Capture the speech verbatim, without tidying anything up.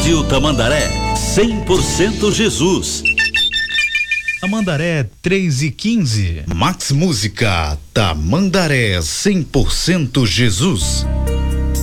Rádio Tamandaré, cem por cento Jesus. Tamandaré três e quinze. Max Música, Tamandaré cem por cento Jesus.